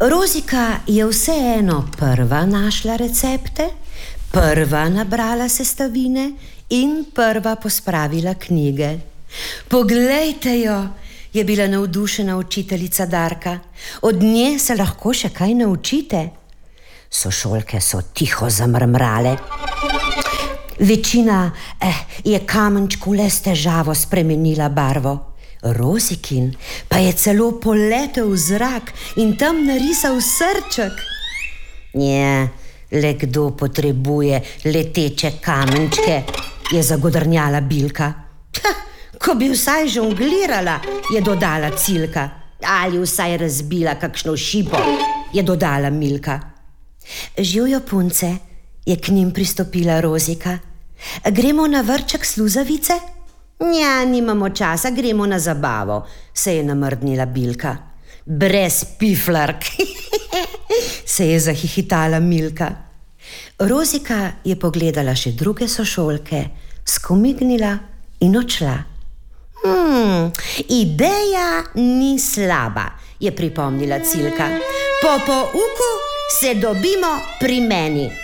Rozika je vseeno prva našla recepte, prva nabrala sestavine in prva pospravila knjige. Poglejte jo, je bila navdušena učiteljica Darka. Od nje se lahko še kaj naučite. Sošolke so tiho zamrmrale. Večina je kamenčku le s težavo spremenila barvo. Rozikin pa je celo poletel v zrak in tam narisal srček. Nje, le kdo potrebuje leteče kamenčke, je zagodrnjala Bilka. Ko bi vsaj žonglirala, je dodala Cilka. Ali vsaj razbila kakšno šipo, je dodala Milka. Živjo punce, je k njim pristopila Rozika. Gremo na vrček sluzavice? Nja, nimamo časa, gremo na zabavo, se je namrdnila Bilka. Brez piflark, se je zahihitala Milka. Rozika je pogledala še druge sošolke, skomignila in odšla. Ideja ni slaba, je pripomnila Cilka. Po pouku se dobimo pri meni.